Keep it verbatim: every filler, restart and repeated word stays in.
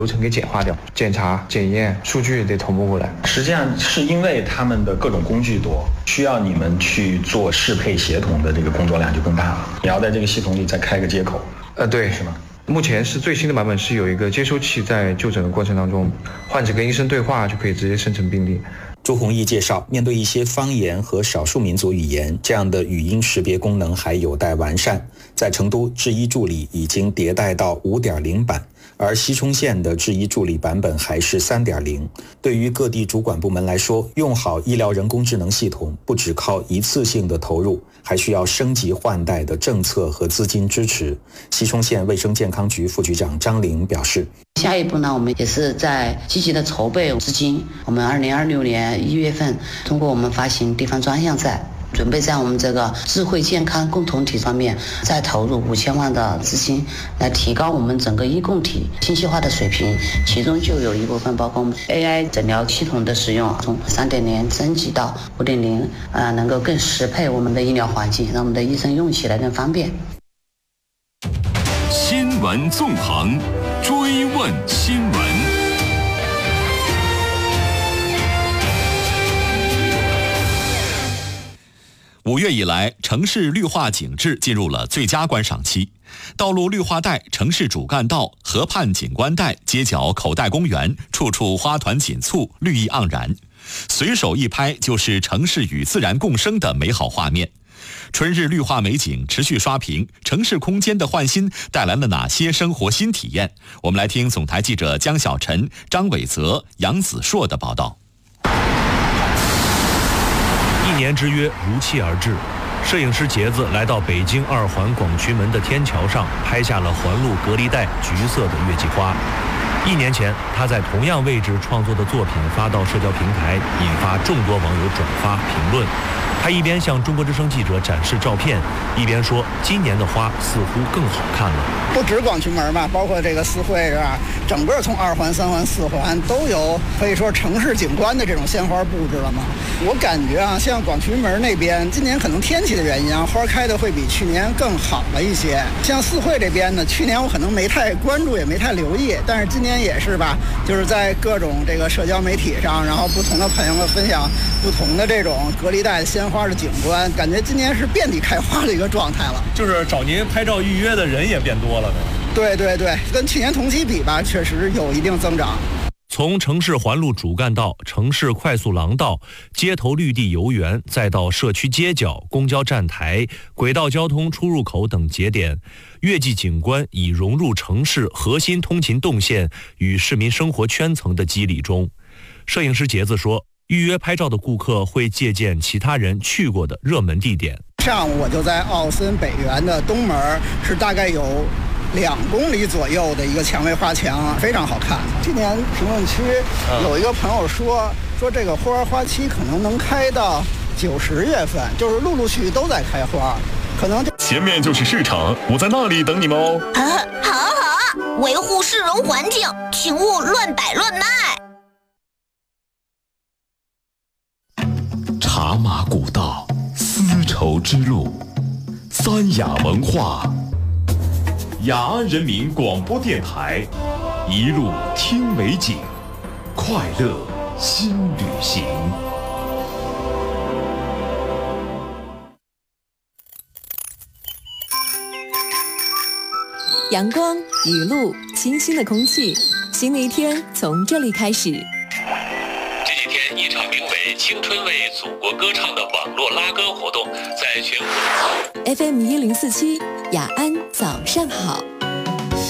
流程给简化掉，检查、检验、数据得同步过来。 实际上是因为他们的各种工具多，需要你们去做适配协同的这个工作量就更大了。你要在这个系统里再开个接口， 呃，对， 是吗？ 目前是最新的版本，是有一个接收器，在就诊的过程当中，患者跟医生对话就可以直接生成病历。 朱宏毅介绍，面对一些方言和少数民族语言，这样的语音识别功能还有待完善。在成都，智医助理已经迭代到 五点零 版，而西充县的智医助理版本还是 三点零。对于各地主管部门来说，用好医疗人工智能系统，不只靠一次性的投入，还需要升级换代的政策和资金支持。西充县卫生健康局副局长张玲表示， 下一步呢，我们也是在积极的筹备资金。我们二零二六年一月份，通过我们发行地方专项债，准备在我们这个智慧健康共同体方面再投入五千万的资金，来提高我们整个医共体信息化的水平。其中就有一部分包括我们 A I 诊疗系统的使用，从 三点零 升级到 五点零，呃，能够更适配我们的医疗环境，让我们的医生用起来更方便。 新闻纵横，追问新闻。五月以来，城市绿化景致进入了最佳观赏期。道路绿化带、城市主干道、河畔景观带、街角口袋公园，处处花团锦簇，绿意盎然。随手一拍就是城市与自然共生的美好画面。春日绿化美景持续刷屏，城市空间的焕新带来了哪些生活新体验？我们来听总台记者江小晨、张伟泽、杨子硕的报道。 一年之约如期而至，摄影师杰子来到北京二环广渠门的天桥上，拍下了环路隔离带橘色的月季花。一年前，他在同样位置创作的作品发到社交平台，引发众多网友转发评论。他一边向中国之声记者展示照片，一边说：“今年的花似乎更好看了。” 不止广渠门吧，包括这个四惠是吧？整个从二环、三环、四环都有可以说城市景观的这种鲜花布置了嘛。我感觉啊，像广渠门那边，今年可能天气的原因啊，花开的会比去年更好了一些。像四惠这边呢，去年我可能没太关注，也没太留意，但是今年也是吧，就是在各种这个社交媒体上，然后不同的朋友们分享不同的这种隔离带的鲜花的景观，感觉今年是遍地开花的一个状态了。 就是找您拍照预约的人也变多了呢。 对对对，跟去年同期比吧，确实有一定增长。 从城市环路主干道、城市快速廊道、街头绿地游园，再到社区街角、公交站台、轨道交通出入口等节点，月季景观已融入城市核心通勤动线与市民生活圈层的肌理中。摄影师杰子说，预约拍照的顾客会借鉴其他人去过的热门地点。 上午我就在奥森北园的东门，是大概有两公里左右的一个蔷薇花墙，非常好看。今年评论区有一个朋友说，说这个花花期可能能开到九十月份，就是陆陆续续都在开花，可能就前面就是市场，我在那里等你们哦。 啊，好啊好啊，维护市容环境，请勿乱摆乱卖。 茶马古道，丝绸之路，三雅文化。雅安人民广播电台，一路听美景，快乐新旅行。 阳光、雨露、清新的空气，新的一天从这里开始。 这几天，一场名为“青春为祖国歌唱”的网络拉歌活动在全国。 F M 一零四七，雅安早上好。